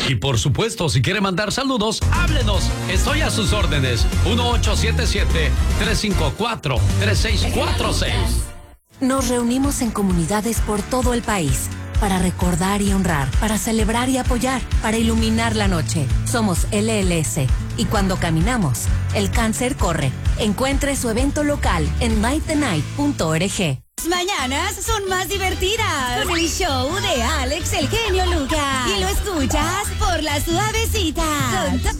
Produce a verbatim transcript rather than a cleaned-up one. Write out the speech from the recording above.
Y por supuesto, si quiere mandar saludos, háblenos. Estoy a sus órdenes. uno ocho siete siete, tres cinco cuatro, tres seis cuatro seis. Nos reunimos en comunidades por todo el país para recordar y honrar, para celebrar y apoyar, para iluminar la noche. Somos L L S y cuando caminamos, el cáncer corre. Encuentre su evento local en light the night punto org. Las mañanas son más divertidas con el show de Alex el genio Lucas y lo escuchas por La Suavecita. Con